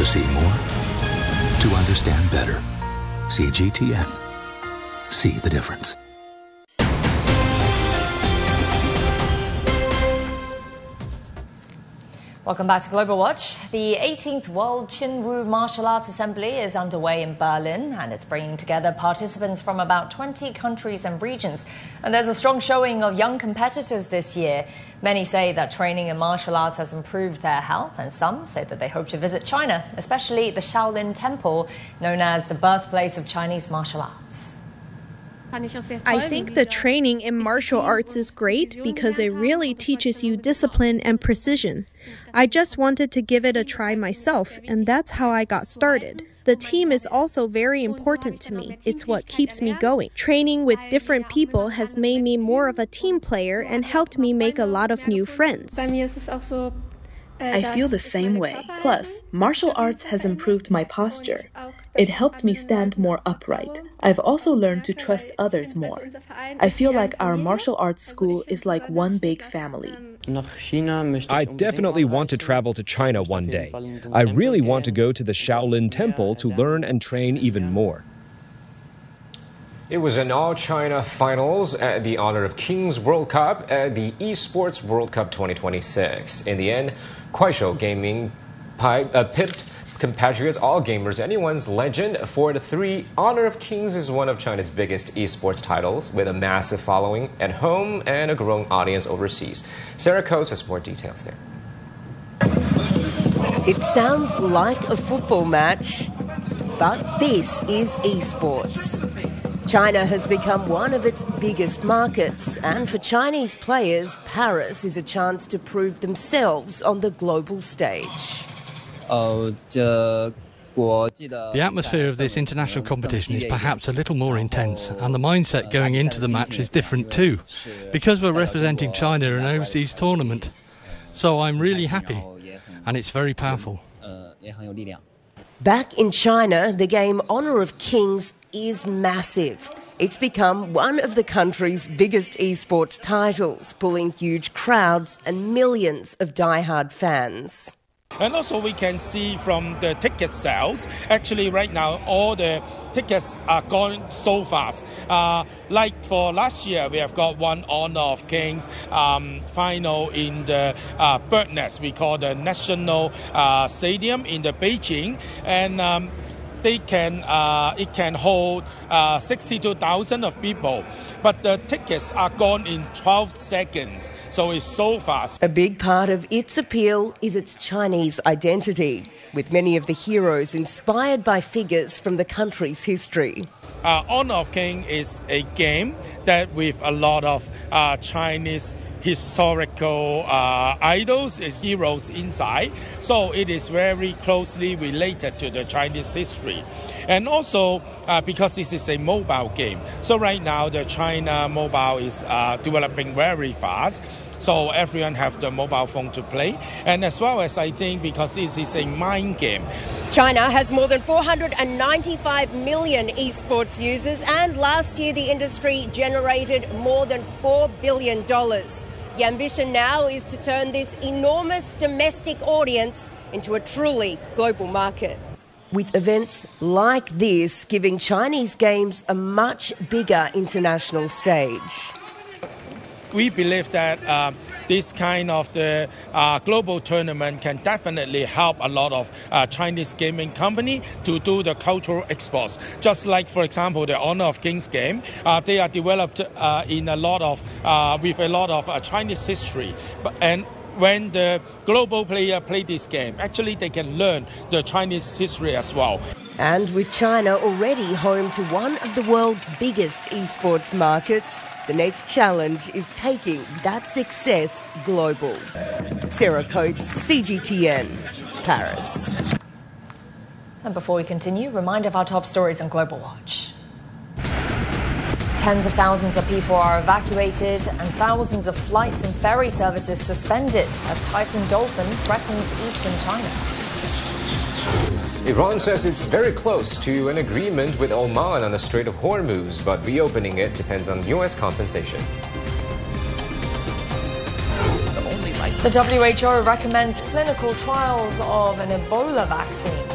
see more, to understand better. See GTN. See the difference. Welcome back to Global Watch. The 18th World Chinwu Martial Arts Assembly is underway in Berlin, and it's bringing together participants from about 20 countries and regions. And there's a strong showing of young competitors this year. Many say that training in martial arts has improved their health, and some say that they hope to visit China, especially the Shaolin Temple, known as the birthplace of Chinese martial arts. I think the training in martial arts is great because it really teaches you discipline and precision. I just wanted to give it a try myself, and that's how I got started. The team is also very important to me. It's what keeps me going. Training with different people has made me more of a team player and helped me make a lot of new friends. I feel the same way. Plus, martial arts has improved my posture. It helped me stand more upright. I've also learned to trust others more. I feel like our martial arts school is like one big family. I definitely want to travel to China one day. I really want to go to the Shaolin Temple to learn and train even more. It was an all-China finals at the Honor of Kings World Cup at the Esports World Cup 2026. In the end, Kuaishou Gaming pipped compatriots, all gamers, anyone's legend. For the three, Honor of Kings is one of China's biggest esports titles, with a massive following at home and a growing audience overseas. Sarah Coates has more details there. It sounds like a football match, but this is esports. China has become one of its biggest markets, and for Chinese players, Paris is a chance to prove themselves on the global stage. The atmosphere of this international competition is perhaps a little more intense, and the mindset going into the match is different too, because we're representing China in an overseas tournament. So I'm really happy, and it's very powerful. Back in China, the game Honor of Kings is massive. It's become one of the country's biggest esports titles, pulling huge crowds and millions of die-hard fans. And also we can see from the ticket sales, actually right now all the tickets are going so fast. Like for last year, we have got one Honor of Kings final in the Bird Nest, we call the National Stadium in the Beijing, and it can hold 62,000 of people, but the tickets are gone in 12 seconds, so it's so fast. A big part of its appeal is its Chinese identity, with many of the heroes inspired by figures from the country's history. Honor of King is a game that with a lot of Chinese historical idols, heroes inside, so it is very closely related to the Chinese history. And also because this is a mobile game, so right now the China mobile is developing very fast, so everyone have the mobile phone to play, and as well as I think because this is a mind game. China has more than 495 million esports users, and last year the industry generated more than $4 billion. The ambition now is to turn this enormous domestic audience into a truly global market, with events like this giving Chinese games a much bigger international stage. We believe that this kind of the global tournament can definitely help a lot of Chinese gaming company to do the cultural exports. Just like, for example, the Honor of Kings game, they are developed in a lot of with a lot of Chinese history, and when the global player play this game, actually they can learn the Chinese history as well. And with China already home to one of the world's biggest esports markets, the next challenge is taking that success global. Sarah Coates, CGTN, Paris. And before we continue, reminder of our top stories on Global Watch. Tens of thousands of people are evacuated and thousands of flights and ferry services suspended as Typhoon Dolphin threatens eastern China. Iran says it's very close to an agreement with Oman on the Strait of Hormuz, but reopening it depends on U.S. compensation. The WHO recommends clinical trials of an Ebola vaccine.